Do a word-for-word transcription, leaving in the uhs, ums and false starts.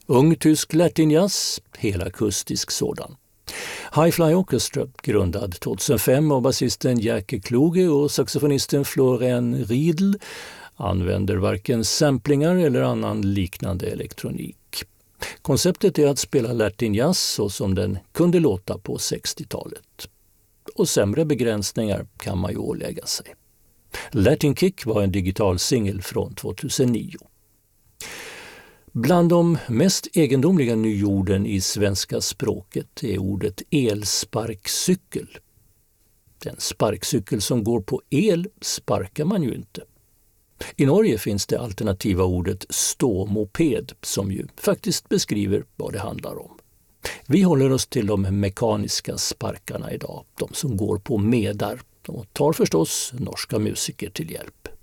Ung tysk latinjazz, helakustisk sådan. High Fly Orchestra, grundad tjugohundrafem av basisten Jacke Kluge och saxofonisten Florian Riedl, använder varken samplingar eller annan liknande elektronik. Konceptet är att spela latinjazz så som den kunde låta på sextiotalet. Och sämre begränsningar kan man ju ålägga sig. Latin Kick var en digital singel från tjugohundranio. Bland de mest egendomliga nyorden i svenska språket är ordet elsparkcykel. Den sparkcykel som går på el sparkar man ju inte. I Norge finns det alternativa ordet ståmoped som ju faktiskt beskriver vad det handlar om. Vi håller oss till de mekaniska sparkarna idag, de som går på medar, och tar förstås norska musiker till hjälp.